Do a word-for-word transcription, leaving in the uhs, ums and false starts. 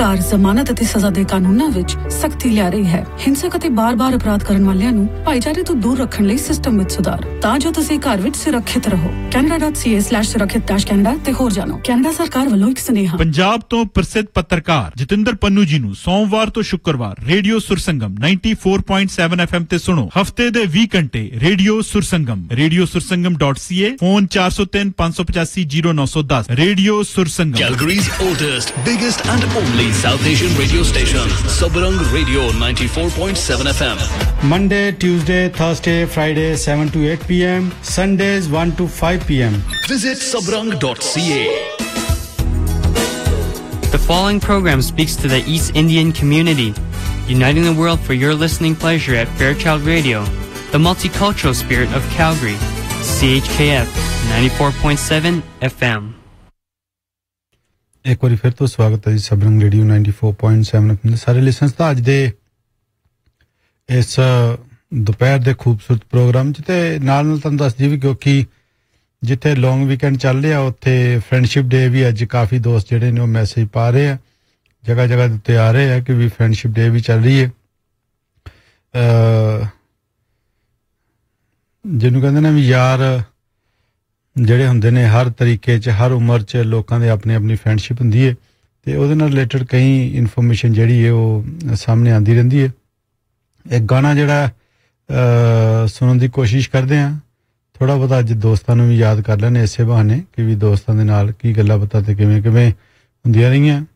ਸਰਕਾਰ ਜ਼ਮਾਨਤ ਅਤੇ ਸਜ਼ਾ ਦੇ ਕਾਨੂੰਨਾਂ ਵਿੱਚ ਸਖਤੀ ਲਿਆ ਰਹੀ ਹੈ। ਹਿੰਸਕ ਅਤੇ ਬਾਰ-ਬਾਰ ਅਪਰਾਧ ਕਰਨ ਵਾਲਿਆਂ ਨੂੰ ਭਾਈਚਾਰੇ ਤੋਂ ਦੂਰ ਰੱਖਣ ਲਈ ਸਿਸਟਮ ਵਿੱਚ ਸੁਧਾਰ, ਤਾਂ ਜੋ ਤੁਸੀਂ ਘਰ ਵਿੱਚ ਸੁਰੱਖਿਅਤ ਰਹੋ। ਕੈਨੇਡਾ ਡਾਟ ਸੀ ਏ ਸਲੈਸ਼ ਸੁਰੱਖਿਅਤ ਡੈਸ਼ ਕੈਨੇਡਾ ਤੇ ਹੋਰ ਜਾਣੋ। ਕੈਨੇਡਾ ਸਰਕਾਰ ਵੱਲੋਂ ਇੱਕ ਸੁਨੇਹਾ। ਪੰਜਾਬ ਤੋਂ ਪ੍ਰਸਿੱਧ ਪੱਤਰਕਾਰ ਜਤਿੰਦਰ ਪੰਨੂ ਜੀ ਨੂੰ ਸੋਮਵਾਰ ਤੋਂ ਸ਼ੁੱਕਰਵਾਰ radio ਸੁਰਸੰਗਮ ninety four point seven F M ਤੇ ਸੁਣੋ। ਹਫਤੇ ਦੇ ਵੀਹ ਘੰਟੇ radio ਸੁਰਸੰਗਮ। Radio ਸੁਰਸੰਗਮ dot C A, phone four oh three five eight five zero nine one zero। Radio ਸੁਰਸੰਗਮ, Calgary's oldest, biggest and only South Asian radio station, Sabrang Radio ninety four point seven F M. Monday, Tuesday, Thursday, Friday seven to eight p m, Sundays one to five p m. Visit sabrang dot c a. The following program speaks to the East Indian community, uniting the world for your listening pleasure at Fairchild Radio, the multicultural spirit of Calgary. C H K F ninety-four point seven F M. ਇੱਕ ਵਾਰੀ ਫਿਰ ਤੋਂ ਸਵਾਗਤ ਹੈ ਜੀ ਸਬਰੰਗ radio ninety four point seven F M ਦੇ ਸਾਰੇ listeners ਦਾ ਅੱਜ ਦੇ ਇਸ ਦੁਪਹਿਰ ਦੇ ਖੂਬਸੂਰਤ ਪ੍ਰੋਗਰਾਮ 'ਚ। ਤੇ ਨਾਲ ਨਾਲ ਤੁਹਾਨੂੰ ਦੱਸ ਦਈਏ ਵੀ ਕਿਉਂਕਿ ਜਿੱਥੇ ਲੌਂਗ ਵੀਕਐਂਡ ਚੱਲ ਰਿਹਾ ਉੱਥੇ ਫਰੈਂਡਸ਼ਿਪ ਡੇ ਵੀ ਅੱਜ ਕਾਫੀ ਦੋਸਤ ਜਿਹੜੇ ਨੇ ਉਹ ਮੈਸੇਜ ਪਾ ਰਹੇ ਆ, ਜਗ੍ਹਾ ਜਗ੍ਹਾ ਦੇ ਉੱਤੇ ਆ ਰਹੇ ਆ ਕਿ ਵੀ ਫਰੈਂਡਸ਼ਿਪ ਡੇ ਵੀ ਚੱਲ ਰਹੀ ਹੈ। ਜਿਹਨੂੰ ਕਹਿੰਦੇ ਨੇ ਵੀ ਯਾਰ ਜਿਹੜੇ ਹੁੰਦੇ ਨੇ ਹਰ ਤਰੀਕੇ 'ਚ ਹਰ ਉਮਰ 'ਚ ਲੋਕਾਂ ਦੇ ਆਪਣੀ ਆਪਣੀ ਫਰੈਂਡਸ਼ਿਪ ਹੁੰਦੀ ਹੈ ਤੇ ਉਹਦੇ ਨਾਲ ਰਿਲੇਟਡ ਕਈ ਇਨਫੋਰਮੇਸ਼ਨ ਜਿਹੜੀ ਹੈ ਉਹ ਸਾਹਮਣੇ ਆਉਂਦੀ ਰਹਿੰਦੀ ਹੈ। ਇੱਕ ਗਾਣਾ ਜਿਹੜਾ ਸੁਣਨ ਦੀ ਕੋਸ਼ਿਸ਼ ਕਰਦੇ ਹਾਂ, ਥੋੜ੍ਹਾ ਬਹੁਤਾ ਅੱਜ ਦੋਸਤਾਂ ਨੂੰ ਵੀ ਯਾਦ ਕਰ ਲੈਣੇ ਇਸੇ ਬਹਾਨੇ ਕਿ ਵੀ ਦੋਸਤਾਂ ਦੇ ਨਾਲ ਕੀ ਗੱਲਾਂ ਬਾਤਾਂ ਤੇ ਕਿਵੇਂ ਕਿਵੇਂ ਹੁੰਦੀਆਂ ਰਹੀਆਂ।